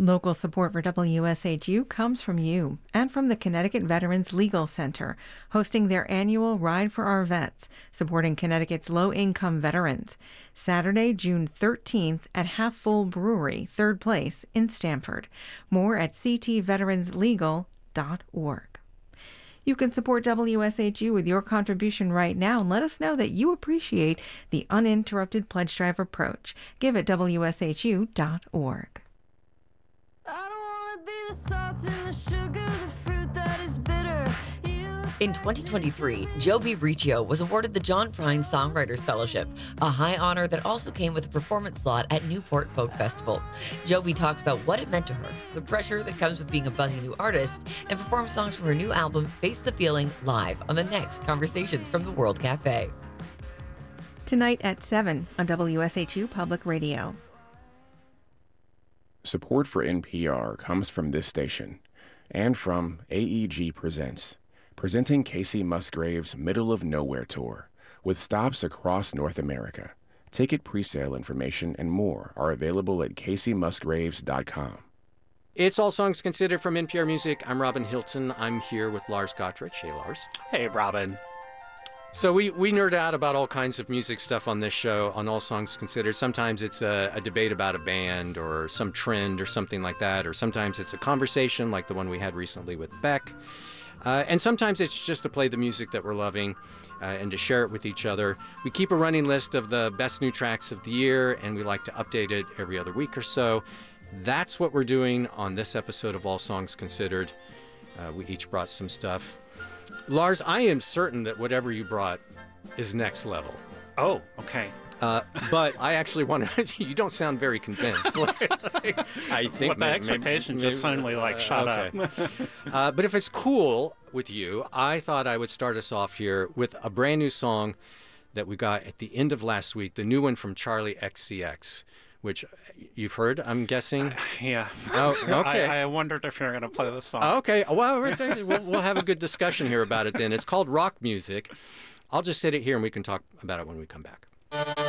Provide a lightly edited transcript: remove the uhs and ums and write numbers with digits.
Local support for WSHU comes from you and from the Connecticut Veterans Legal Center, hosting their annual Ride for Our Vets, supporting Connecticut's low-income veterans. Saturday, June 13th at Half Full Brewery, 3rd Place in Stamford. More at ctveteranslegal.org. You can support WSHU with your contribution right now and let us know that you appreciate the uninterrupted pledge drive approach. Give at WSHU.org. I don't wanna be the salt and the sugar, the fruit that is bitter. In 2023, Jovi Riccio was awarded the John Prine Songwriters Fellowship, a high honor that also came with a performance slot at Newport Folk Festival. Jovi talks about what it meant to her, the pressure that comes with being a buzzy new artist, and performs songs from her new album, Face the Feeling, live on the next Conversations from the World Cafe. Tonight at 7 on WSHU Public Radio. Support for NPR comes from this station and from AEG Presents, presenting Casey Musgrave's Middle of Nowhere Tour, with stops across North America. Ticket presale information and more are available at caseymusgraves.com. It's All Songs Considered from NPR Music. I'm Robin Hilton. I'm here with Lars Gottrich. Hey, Lars. Hey, Robin. So we nerd out about all kinds of music stuff on this show, on All Songs Considered. Sometimes it's a debate about a band or some trend or something like that, or sometimes it's a conversation like the one we had recently with Beck. And sometimes it's just to play the music that we're loving and to share it with each other. We keep a running list of the best new tracks of the year, and we like to update it every other week or so. That's what we're doing on this episode of All Songs Considered. We each brought some stuff. Lars, I am certain that whatever you brought is next level. Oh, okay. But I actually want to... You don't sound very convinced. I think What the expectation just suddenly shot up. But if it's cool with you, I thought I would start us off here with a brand new song that we got at the end of last week, the new one from Charlie XCX, which you've heard, I'm guessing? Yeah. Oh, okay. I wondered if you were going to play this song. Okay. Well, we'll have a good discussion here about it then. It's called Rock Music. I'll just hit it here and we can talk about it when we come back.